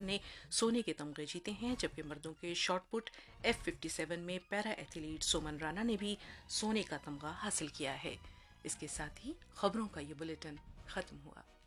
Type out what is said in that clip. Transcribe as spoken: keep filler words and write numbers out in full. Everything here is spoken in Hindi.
ने सोने के तमगे जीते हैं, जबकि मर्दों के शॉटपुट एफ फिफ्टी सेवन में पैरा एथलीट सोमन राणा ने भी सोने का तमगा हासिल किया है। इसके साथ ही खबरों का ये बुलेटिन खत्म हुआ।